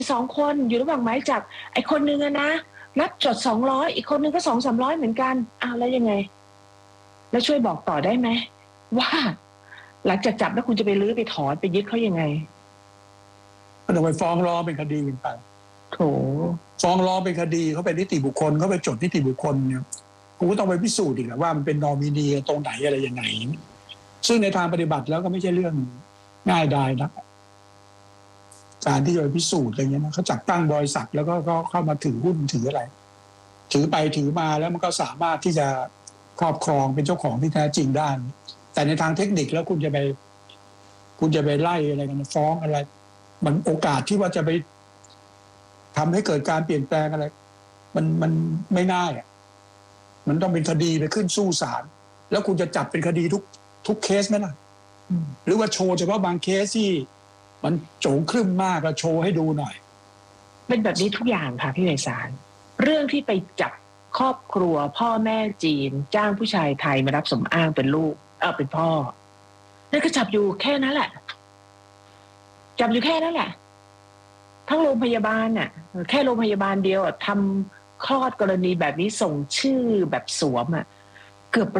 2 คนอยู่ระหว่างหมายจับไอ้คนนึงนะรับจด200อีกคนนึงก็200-300เหมือนกันแล้วยังไงแล้วช่วยบอกต่อได้ไหมว่าหลังจากจับแล้วคุณจะไปรื้อไปถอนไปยึดเขายังไงก็ต้องไปฟ้องร้องเป็นคดีกันไปโถฟ้องร้องเป็นคดีเขาเป็นนิติบุคคลเขาไปจดนิติบุคคลเนี่ยกูก็ต้องไปพิสูจน์อีกว่ามันเป็นนอมินีตรงไหนอะไรยังไงซึ่งในทางปฏิบัติแล้วก็ไม่ใช่เรื่องง่ายดายนะการที่จะไปพิสูจน์อะไรเงี้ยนะเขาจัดตั้งบริษัทแล้วก็เข้ามาถือหุ้นถืออะไรถือไปถือมาแล้วมันก็สามารถที่จะครอบครองเป็นเจ้าของที่แท้จริงได้แต่ในทางเทคนิคแล้วคุณจะไปไล่อะไรกันฟ้องอะไรมันโอกาสที่ว่าจะไปทำให้เกิดการเปลี่ยนแปลงอะไรมันไม่ง่ายมันต้องเป็นคดีไปขึ้นสู้ศาลแล้วคุณจะจับเป็นคดีทุกเคสไหมล่ะหรือว่าโชว์เฉพาะบางเคสที่มันโจงครึ่มมากแล้วโชว์ให้ดูหน่อยเป็นแบบนี้ทุกอย่างค่ะพี่ไพศาลเรื่องที่ไปจับครอบครัวพ่อแม่จีนจ้างผู้ชายไทยมารับสมอ้างเป็นลูกเป็นพ่อนั่นก็จับอยู่แค่นั้นแหละจับอยู่แค่นั้นแหละทั้งโรงพยาบาลน่ะแค่โรงพยาบาลเดียวทำคลอดกรณีแบบนี้ส่งชื่อแบบสวมเกือบ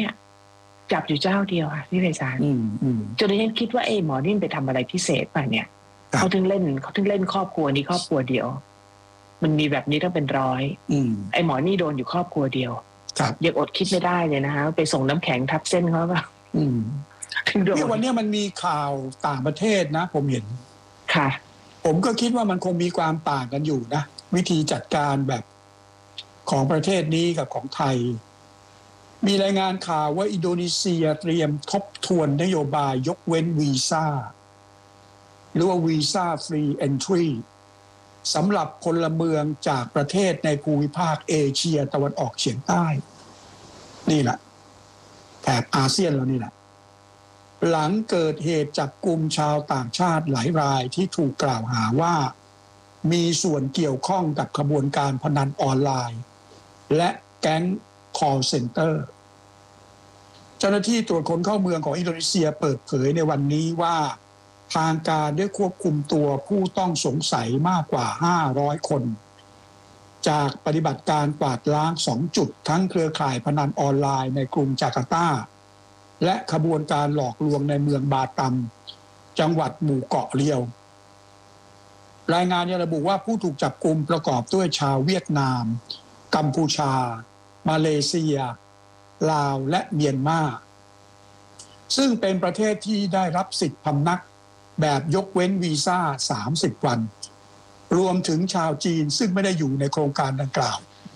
100จับอยู่เจ้าเดียวค่ะพี่ไพศาลจนดิฉันคิดว่าหมอนิ่มไปทำอะไรพิเศษไปเนี่ยเขาถึงเล่นครอบครัวนี้ครอบครัวเดียวมันมีแบบนี้ต้องเป็น100หมอนี่โดนอยู่ครอบครัวเดียวยังอดคิดไม่ได้เลยนะคะไปส่งน้ำแข็งทับเส้นเขาก็ที่วันนี้มันมีข่าวต่างประเทศนะผมเห็นค่ะผมก็คิดว่ามันคงมีความต่างกันอยู่นะวิธีจัดการแบบของประเทศนี้กับของไทยมีรายงานข่าวว่าอินโดนีเซียเตรียมทบทวนนโยบายยกเว้นวีซ่าหรือว่าวีซ่าฟรีเอนทรีสำหรับพลเมืองจากประเทศในภูมิภาคเอเชียตะวันออกเฉียงใต้นี่แหละแถบอาเซียนเรานี่แหละหลังเกิดเหตุจับกุมชาวต่างชาติหลายรายที่ถูกกล่าวหาว่ามีส่วนเกี่ยวข้องกับขบวนการพนันออนไลน์และแก๊ง call center เจ้าหน้าที่ตรวจคนเข้าเมืองของอินโดนีเซียเปิดเผยในวันนี้ว่าทางการได้ควบคุมตัวผู้ต้องสงสัยมากกว่า500คนจากปฏิบัติการกวาดล้าง2จุดทั้งเครือข่ายพนันออนไลน์ในกรุงจาการ์ตาและขบวนการหลอกลวงในเมืองบาตัมจังหวัดหมู่เกาะเรียวรายงานระบุว่าผู้ถูกจับกุมประกอบด้วยชาวเวียดนามกัมพูชามาเลเซียลาวและเมียนมาซึ่งเป็นประเทศที่ได้รับสิทธิพำนักแบบยกเว้นวีซ่า30 วันรวมถึงชาวจีนซึ่งไม่ได้อยู่ในโครงการดังกล่าว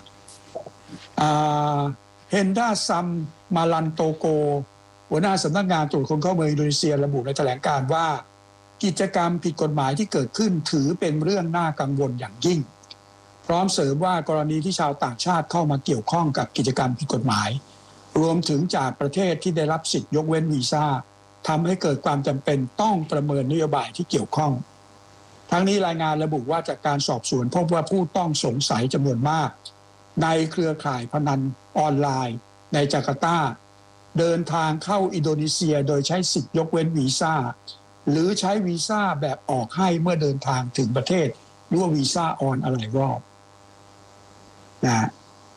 เฮนดาซัมมาลันโตโกหัวหน้าสำนักงานตรวจคนเข้าเมืองอินโดนีเซียระบุในแถลงการณ์ว่ากิจกรรมผิดกฎหมายที่เกิดขึ้นถือเป็นเรื่องน่ากังวลอย่างยิ่งพร้อมเสริมว่ากรณีที่ชาวต่างชาติเข้ามาเกี่ยวข้องกับกิจกรรมผิดกฎหมายรวมถึงจากประเทศที่ได้รับสิทธิยกเว้นวีซ่าทำให้เกิดความจำเป็นต้องประเมินนโยบายที่เกี่ยวข้องทั้งนี้รายงานระบุว่าจากการสอบสวนพบว่าผู้ต้องสงสัยจำนวนมากในเครือข่ายพนันออนไลน์ในจาการ์ตาเดินทางเข้าอินโดนีเซียโดยใช้สิทธิยกเว้นวีซ่าหรือใช้วีซ่าแบบออกให้เมื่อเดินทางถึงประเทศหรือว่าวีซ่าออนอะไรรอบนะ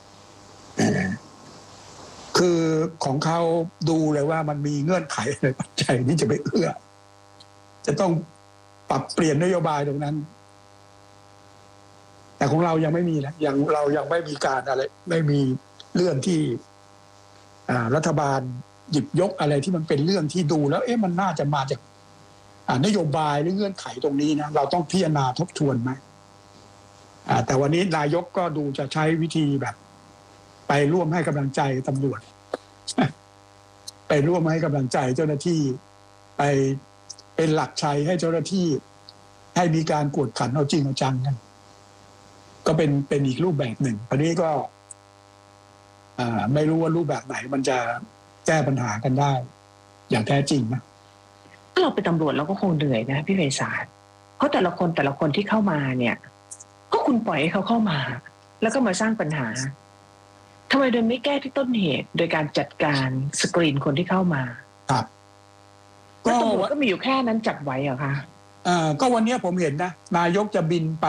คือของเขาดูเลยว่ามันมีเงื่อนไขอะไรปัจจัยที่จะไปเอื้อจะต้องปรับเปลี่ยนนโยบายตรงนั้นแต่ของเรายังไม่มีนะเรายังไม่มีการอะไรไม่มีเรื่องที่รัฐบาลหยิบยกอะไรที่มันเป็นเรื่องที่ดูแล้วมันน่าจะมาจากนโยบายหรือเงื่อนไขตรงนี้นะเราต้องพิจารณาทบทวนไหมแต่วันนี้นายกก็ดูจะใช้วิธีแบบไปร่วมให้กำลังใจตำรวจไปร่วมให้กำลังใจเจ้าหน้าที่ไปเป็นหลักชัยให้เจ้าหน้าที่ให้มีการกวดขันเอาจริงเอาจังกันก็เป็นอีกรูปแบบหนึ่งอันนี้ก็ไม่รู้ว่ารูปแบบไหนมันจะแก้ปัญหากันได้อย่างแท้จริงนะถ้าเราเป็นตำรวจเราก็คงเหนื่อยนะพี่ไพศาลเพราะแต่ละคนที่เข้ามาเนี่ยก็คุณปล่อยให้เขาเข้ามาแล้วก็มาสร้างปัญหาทำไมโดยไม่แก้ที่ต้นเหตุโดยการจัดการสกรีนคนที่เข้ามาครับก็ตำรวจก็มีอยู่แค่นั้นจับไว้เหรอคะก็วันนี้ผมเห็นนะนายกจะบินไป